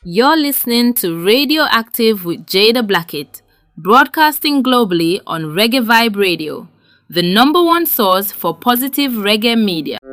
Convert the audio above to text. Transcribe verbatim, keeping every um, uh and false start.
You're listening to Radioactive with Jada Blackett, broadcasting globally on Reggae Vibe Radio, the number one source for positive reggae media.